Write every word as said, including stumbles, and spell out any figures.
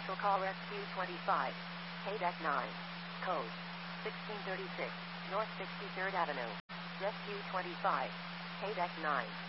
Commercial call Rescue twenty-five. Paydeck nine. Code sixteen thirty-six. North sixty-third Avenue. Rescue twenty-five. Paydeck nine.